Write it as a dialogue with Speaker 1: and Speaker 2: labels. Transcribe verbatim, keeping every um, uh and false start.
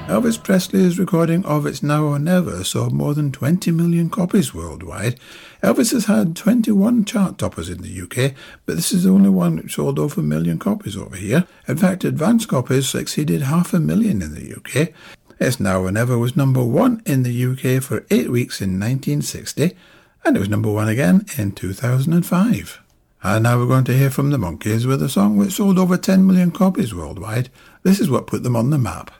Speaker 1: Elvis Presley's recording of It's Now or Never sold more than twenty million copies worldwide. Elvis has had twenty-one chart toppers in the U K, but this is the only one which sold over a million copies over here. In fact, advance copies exceeded half a million in the U K. It's Now or Never was number one in the U K for eight weeks in nineteen sixty, and it was number one again in two thousand five. And now we're going to hear from the Monkees with a song which sold over ten million copies worldwide. This is what put them on the map.